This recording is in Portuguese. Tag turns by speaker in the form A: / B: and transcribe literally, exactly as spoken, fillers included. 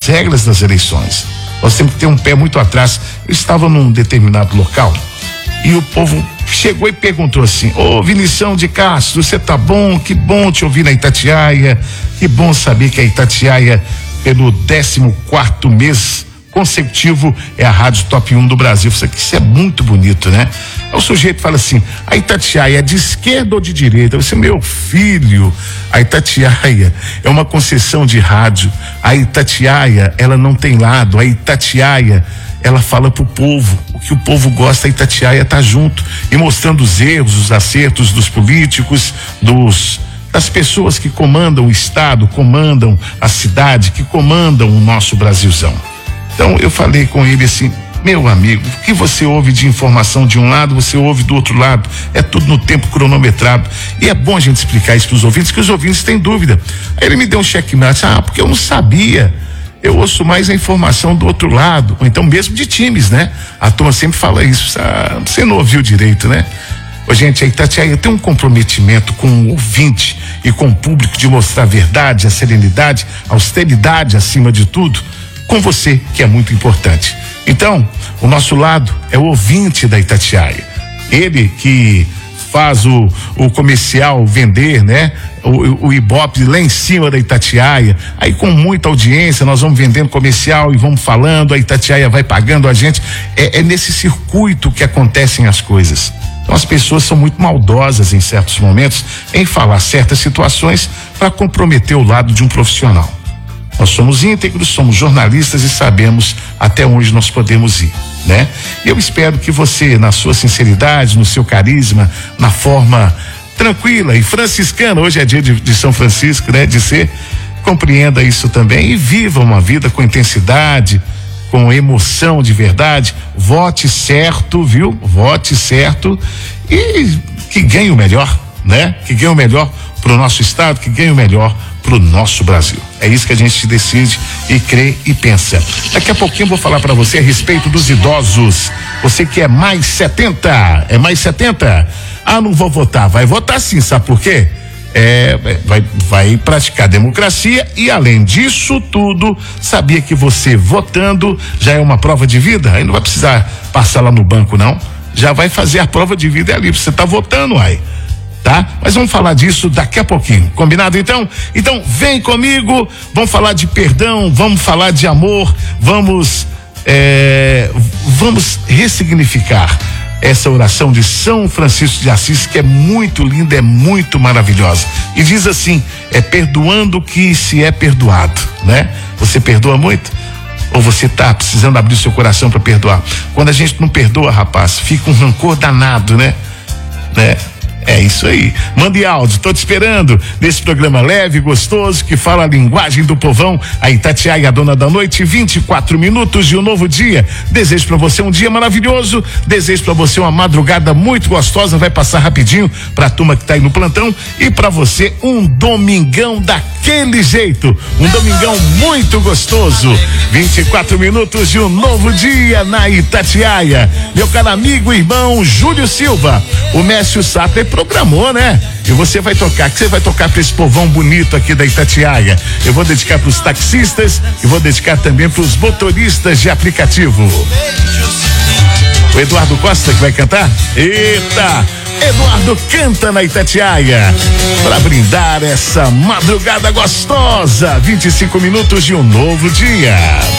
A: regras das eleições. Nós temos que ter um pé muito atrás. Eu estava num determinado local e o povo chegou e perguntou assim: ô Vinição de Castro, você tá bom? Que bom te ouvir na Itatiaia, que bom saber que a Itatiaia, pelo décimo quarto mês consecutivo, é a rádio top um do Brasil. Isso aqui, isso é muito bonito, né? O sujeito fala assim: a Itatiaia é de esquerda ou de direita? Você, meu filho, a Itatiaia é uma concessão de rádio. A Itatiaia, ela não tem lado. A Itatiaia, ela fala pro povo. O que o povo gosta, a Itatiaia tá junto e mostrando os erros, os acertos dos políticos, dos das pessoas que comandam o estado, comandam a cidade, que comandam o nosso Brasilzão. Então eu falei com ele assim: meu amigo, o que você ouve de informação de um lado, você ouve do outro lado, é tudo no tempo cronometrado. E é bom a gente explicar isso para os ouvintes, que os ouvintes têm dúvida. Aí ele me deu um checkmate: ah, porque eu não sabia, eu ouço mais a informação do outro lado, ou então mesmo de times, né? A turma sempre fala isso: ah, você não ouviu direito, né? Ô, gente, a Itatiaia tem um comprometimento com o ouvinte e com o público de mostrar a verdade, a serenidade, a austeridade acima de tudo, com você, que é muito importante. Então, o nosso lado é o ouvinte da Itatiaia. Ele que faz o, o comercial vender, né? O, o Ibope lá em cima da Itatiaia, aí com muita audiência nós vamos vendendo comercial e vamos falando, a Itatiaia vai pagando a gente. É, é nesse circuito que acontecem as coisas. Então as pessoas são muito maldosas em certos momentos em falar certas situações para comprometer o lado de um profissional. Nós somos íntegros, somos jornalistas e sabemos até onde nós podemos ir, né? E eu espero que você, na sua sinceridade, no seu carisma, na forma tranquila e franciscana, hoje é dia de, de São Francisco, né? De ser, compreenda isso também e viva uma vida com intensidade, com emoção de verdade. Vote certo, viu? Vote certo e que ganhe o melhor, né? Que ganhe o melhor pro nosso estado, que ganhe o melhor pro nosso Brasil. É isso que a gente decide e crê e pensa. Daqui a pouquinho eu vou falar para você a respeito dos idosos. Você que é mais setenta, é mais setenta? Ah, não vou votar. Vai votar sim, sabe por quê? É, vai, vai praticar democracia e, além disso tudo, sabia que você votando já é uma prova de vida? Aí não vai precisar passar lá no banco, não. Já vai fazer a prova de vida ali. Você tá votando, aí. Tá? Mas vamos falar disso daqui a pouquinho, combinado então? Então vem comigo, vamos falar de perdão, vamos falar de amor, vamos é, vamos ressignificar essa oração de São Francisco de Assis, que é muito linda, é muito maravilhosa, e diz assim: é perdoando que se é perdoado, né? Você perdoa muito? Ou você tá precisando abrir seu coração para perdoar? Quando a gente não perdoa, rapaz, fica um rancor danado, né? Né? É isso aí. Mande áudio, tô te esperando nesse programa leve e gostoso que fala a linguagem do povão. A Itatiaia, a dona da noite, vinte e quatro minutos de um novo dia. Desejo pra você um dia maravilhoso, desejo pra você uma madrugada muito gostosa, vai passar rapidinho pra turma que tá aí no plantão, e pra você um domingão daquele jeito, um domingão muito gostoso. vinte e quatro minutos de um novo dia na Itatiaia. Meu caro amigo e irmão Júlio Silva, o Mércio Sattler programou, né? E você vai tocar, que você vai tocar para esse povão bonito aqui da Itatiaia. Eu vou dedicar para os taxistas e vou dedicar também para os motoristas de aplicativo. O Eduardo Costa que vai cantar? Eita! Eduardo canta na Itatiaia para brindar essa madrugada gostosa. vinte e cinco minutos de um novo dia.